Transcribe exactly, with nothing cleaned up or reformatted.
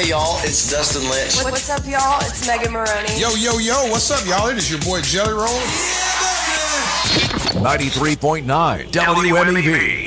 Hey, y'all, it's Dustin Lynch. What's up, y'all? It's Megan Maroney. Yo, yo, yo, what's up, y'all? It is your boy Jelly Roll. ninety-three point nine W M E V.